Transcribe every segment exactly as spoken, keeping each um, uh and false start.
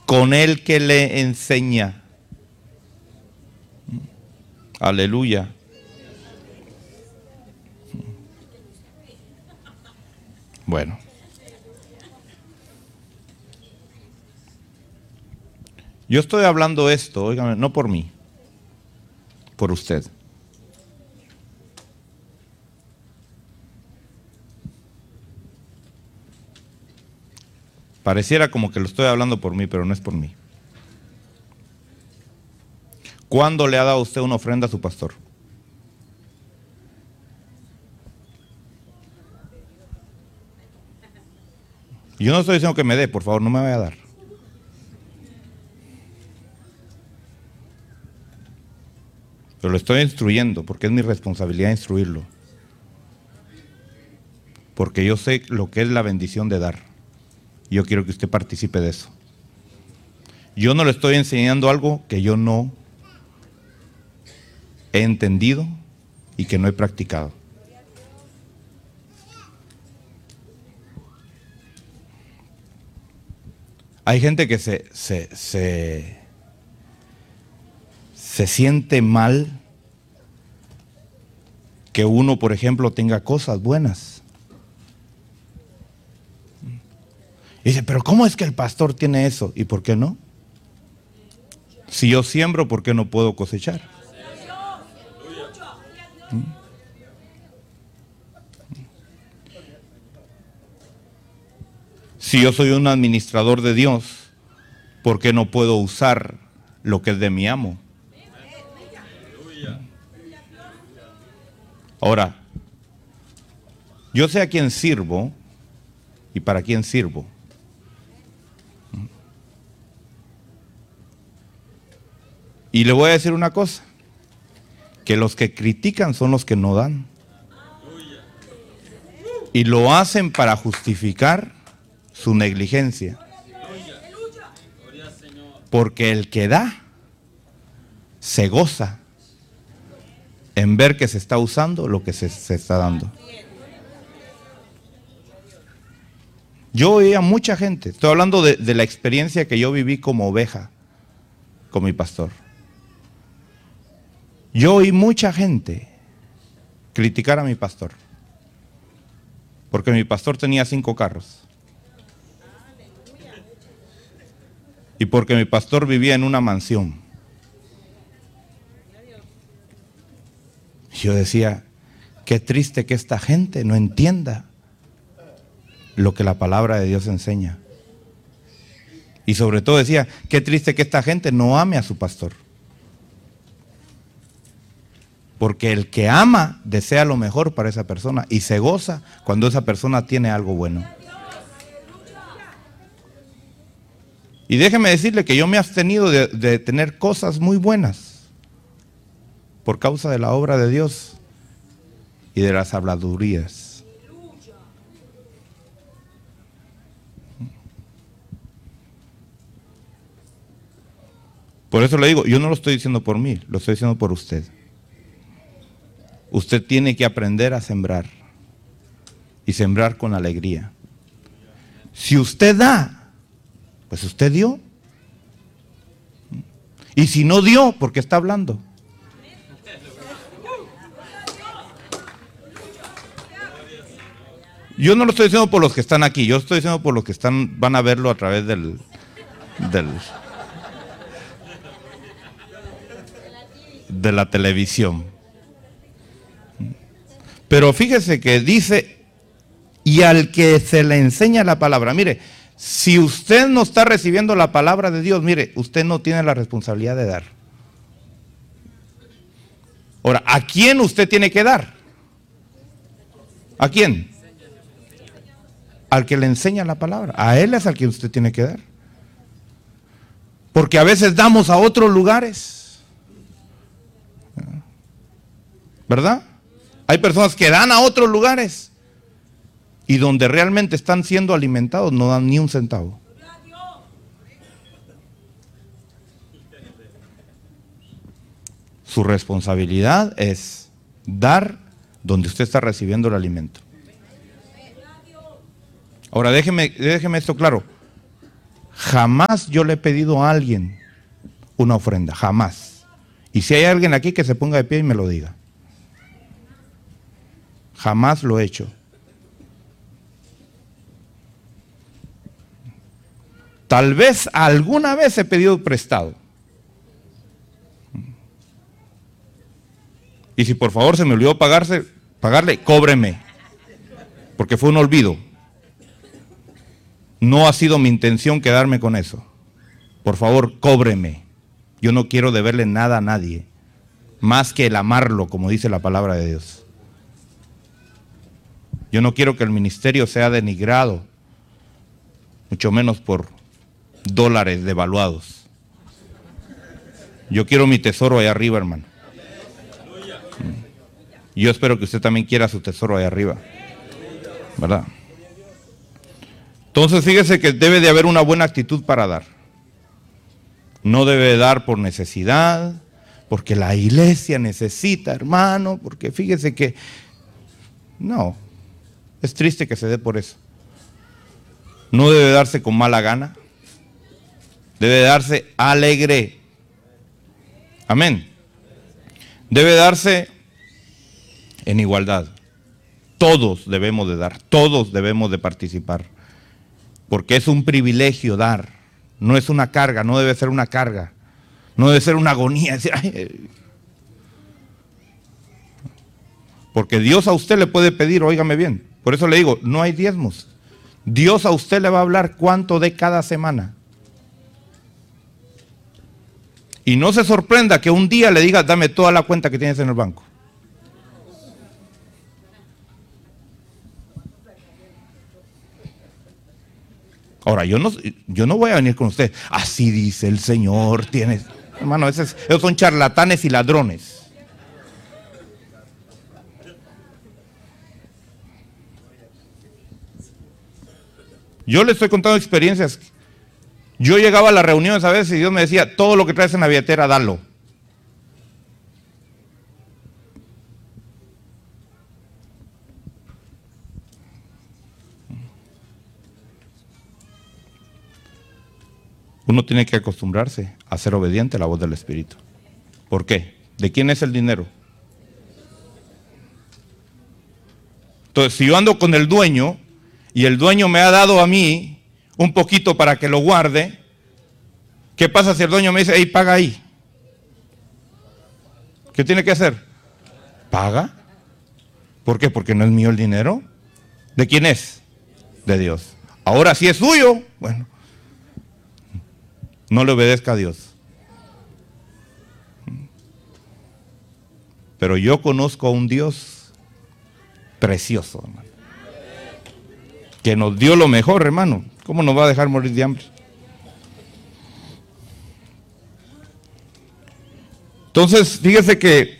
con el que le enseña. Aleluya. Bueno. Yo estoy hablando esto, óigame, no por mí, por usted. Pareciera como que lo estoy hablando por mí, pero no es por mí. ¿Cuándo le ha dado usted una ofrenda a su pastor? Yo no estoy diciendo que me dé, por favor, no me vaya a dar. Pero lo estoy instruyendo, porque es mi responsabilidad instruirlo. Porque yo sé lo que es la bendición de dar. Yo quiero que usted participe de eso. Yo no le estoy enseñando algo que yo no he entendido y que no he practicado. Hay gente que se, se, se, se siente mal que uno, por ejemplo, tenga cosas buenas. Y dice, pero ¿cómo es que el pastor tiene eso? ¿Y por qué no? Si yo siembro, ¿por qué no puedo cosechar? ¿Mm? Si yo soy un administrador de Dios, ¿por qué no puedo usar lo que es de mi amo? Ahora, yo sé a quién sirvo y para quién sirvo. Y le voy a decir una cosa, que los que critican son los que no dan. Y lo hacen para justificar su negligencia. Porque el que da, se goza en ver que se está usando lo que se, se está dando. Yo oía mucha gente, estoy hablando de, de la experiencia que yo viví como oveja, con mi pastor. Yo oí mucha gente criticar a mi pastor, porque mi pastor tenía cinco carros. Y porque mi pastor vivía en una mansión. Yo decía, qué triste que esta gente no entienda lo que la palabra de Dios enseña. Y sobre todo decía, qué triste que esta gente no ame a su pastor. Porque el que ama desea lo mejor para esa persona y se goza cuando esa persona tiene algo bueno. Y déjeme decirle que yo me he abstenido de, de tener cosas muy buenas por causa de la obra de Dios y de las habladurías. Por eso le digo, yo no lo estoy diciendo por mí, lo estoy diciendo por usted. Usted tiene que aprender a sembrar y sembrar con alegría. Si usted da, pues usted dio. Y si no dio, ¿por qué está hablando? Yo no lo estoy diciendo por los que están aquí, yo estoy diciendo por los que están, van a verlo a través del, del de la televisión. Pero fíjese que dice, y al que se le enseña la palabra, mire, si usted no está recibiendo la palabra de Dios, mire, usted no tiene la responsabilidad de dar. Ahora, ¿a quién usted tiene que dar? ¿A quién? Al que le enseña la palabra. A él es al que usted tiene que dar. Porque a veces damos a otros lugares, ¿verdad? Hay personas que dan a otros lugares y donde realmente están siendo alimentados no dan ni un centavo. Su responsabilidad es dar donde usted está recibiendo el alimento. Ahora déjeme, déjeme esto claro. Jamás yo le he pedido a alguien una ofrenda, jamás. Y si hay alguien aquí que se ponga de pie y me lo diga. Jamás lo he hecho. Tal vez alguna vez he pedido prestado. Y si por favor se me olvidó pagarse, pagarle, cóbreme. Porque fue un olvido. No ha sido mi intención quedarme con eso. Por favor, cóbreme. Yo no quiero deberle nada a nadie, más que el amarlo, como dice la palabra de Dios. Yo no quiero que el ministerio sea denigrado, mucho menos por dólares devaluados. Yo quiero mi tesoro allá arriba, hermano. Yo espero que usted también quiera su tesoro allá arriba, ¿verdad? Entonces fíjese que debe de haber una buena actitud para dar. No debe dar por necesidad, porque la iglesia necesita, hermano, porque fíjese que no, es triste que se dé por eso. No debe darse con mala gana, debe darse alegre. Amén. Debe darse en igualdad. Todos debemos de dar, todos debemos de participar, porque es un privilegio dar. No es una carga, no debe ser una carga, no debe ser una agonía. Decir, ay, porque Dios a usted le puede pedir, óigame bien, por eso le digo, no hay diezmos. Dios a usted le va a hablar cuánto dé cada semana. Y no se sorprenda que un día le diga, dame toda la cuenta que tienes en el banco. Ahora, yo no, yo no voy a venir con usted, así dice el Señor, tienes, hermano, esos, esos son charlatanes y ladrones. Yo le estoy contando experiencias. Yo llegaba a las reuniones a veces y Dios me decía, todo lo que traes en la billetera, dalo. Uno tiene que acostumbrarse a ser obediente a la voz del Espíritu. ¿Por qué? ¿De quién es el dinero? Entonces, si yo ando con el dueño y el dueño me ha dado a mí un poquito para que lo guarde, ¿qué pasa si el dueño me dice, hey, paga ahí? ¿Qué tiene que hacer? ¿Paga? ¿Por qué? Porque no es mío el dinero. ¿De quién es? De Dios. Ahora, si es suyo, bueno, no le obedezca a Dios. Pero yo conozco a un Dios precioso, hermano, que nos dio lo mejor, hermano. ¿Cómo nos va a dejar morir de hambre? Entonces, fíjese que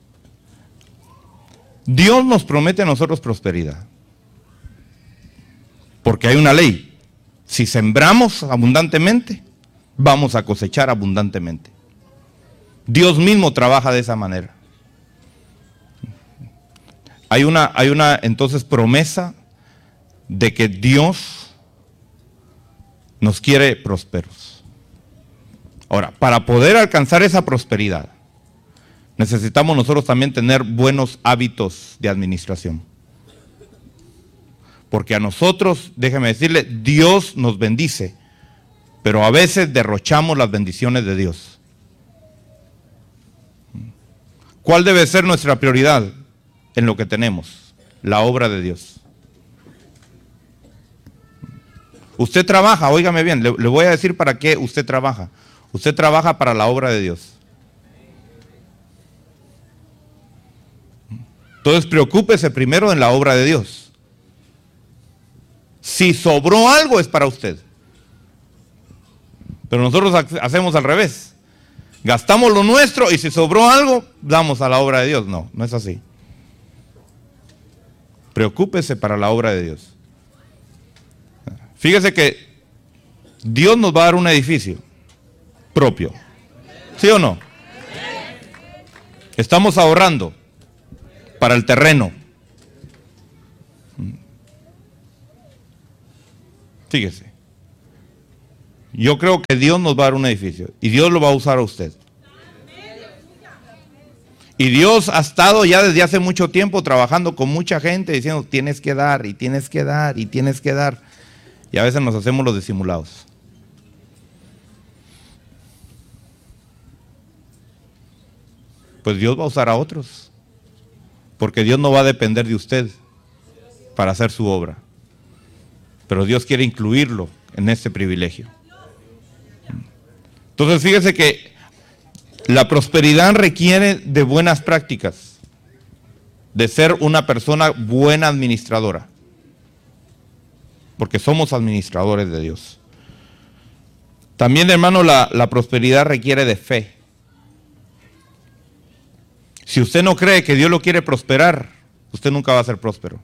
Dios nos promete a nosotros prosperidad. Porque hay una ley. Si sembramos abundantemente, vamos a cosechar abundantemente. Dios mismo trabaja de esa manera. Hay una, hay una entonces promesa de que Dios nos quiere prósperos. Ahora, para poder alcanzar esa prosperidad, necesitamos nosotros también tener buenos hábitos de administración. Porque a nosotros, déjeme decirle, Dios nos bendice, pero a veces derrochamos las bendiciones de Dios. ¿Cuál debe ser nuestra prioridad en lo que tenemos? La obra de Dios. Usted trabaja, óigame bien, le, le voy a decir para qué usted trabaja. Usted trabaja para la obra de Dios. Entonces preocúpese primero en la obra de Dios. Si sobró algo es para usted. Pero nosotros hacemos al revés. Gastamos lo nuestro y si sobró algo, damos a la obra de Dios. No, no es así. Preocúpese para la obra de Dios. Fíjese que Dios nos va a dar un edificio propio. ¿Sí o no? Estamos ahorrando para el terreno. Fíjese. Yo creo que Dios nos va a dar un edificio y Dios lo va a usar a usted. Y Dios ha estado ya desde hace mucho tiempo trabajando con mucha gente diciendo tienes que dar y tienes que dar y tienes que dar. Y a veces nos hacemos los disimulados. Pues Dios va a usar a otros. Porque Dios no va a depender de usted para hacer su obra. Pero Dios quiere incluirlo en este privilegio. Entonces fíjese que la prosperidad requiere de buenas prácticas, de ser una persona buena administradora, porque somos administradores de Dios. También, hermano, la, la prosperidad requiere de fe. Si usted no cree que Dios lo quiere prosperar, usted nunca va a ser próspero.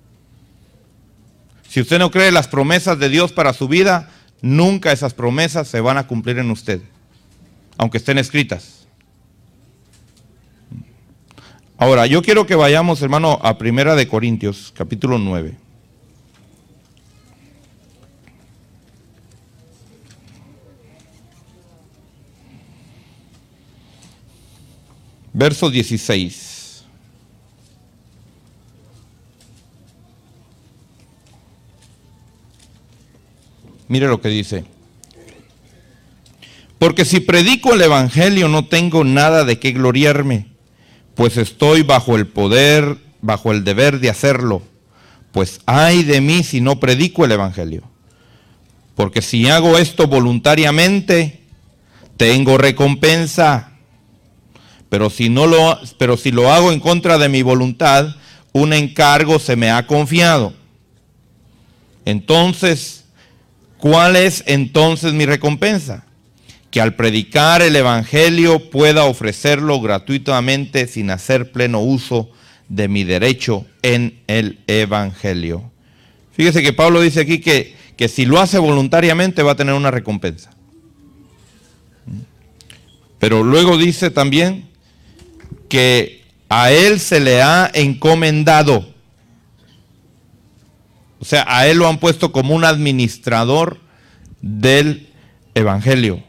Si usted no cree las promesas de Dios para su vida, nunca esas promesas se van a cumplir en usted, aunque estén escritas. Ahora, yo quiero que vayamos, hermano, a Primera de Corintios, capítulo nueve. Verso dieciséis. Mire lo que dice. Porque si predico el evangelio no tengo nada de qué gloriarme, pues estoy bajo el poder, bajo el deber de hacerlo. Pues ay de mí si no predico el evangelio. Porque si hago esto voluntariamente, tengo recompensa. Pero si no lo, pero si lo hago en contra de mi voluntad, un encargo se me ha confiado. Entonces, ¿cuál es entonces mi recompensa? Que al predicar el evangelio pueda ofrecerlo gratuitamente sin hacer pleno uso de mi derecho en el evangelio. Fíjese que Pablo dice aquí que, que si lo hace voluntariamente va a tener una recompensa. Pero luego dice también que a él se le ha encomendado. O sea, a él lo han puesto como un administrador del evangelio.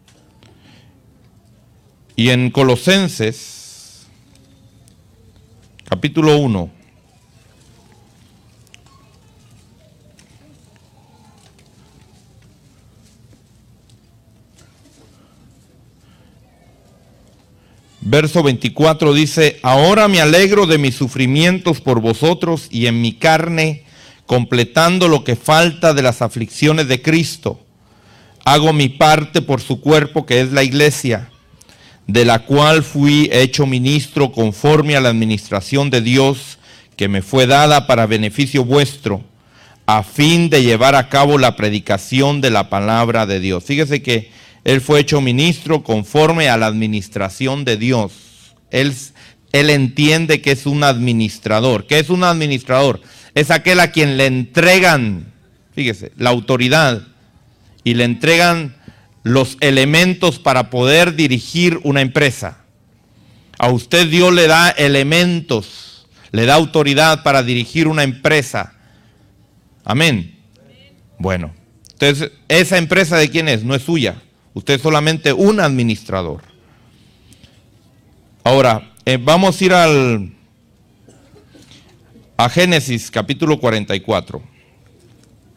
Y en Colosenses, capítulo uno, verso veinticuatro dice, ahora me alegro de mis sufrimientos por vosotros y en mi carne, completando lo que falta de las aflicciones de Cristo, hago mi parte por su cuerpo que es la iglesia, de la cual fui hecho ministro conforme a la administración de Dios que me fue dada para beneficio vuestro, a fin de llevar a cabo la predicación de la palabra de Dios. Fíjese que él fue hecho ministro conforme a la administración de Dios. Él, él entiende que es un administrador. ¿Qué es un administrador? Es aquel a quien le entregan, fíjese, la autoridad y le entregan los elementos para poder dirigir una empresa. A usted Dios le da elementos, le da autoridad para dirigir una empresa. Amén. Bueno, entonces, ¿esa empresa de quién es? No es suya. Usted es solamente un administrador. Ahora, eh, vamos a ir al, a Génesis capítulo cuarenta y cuatro.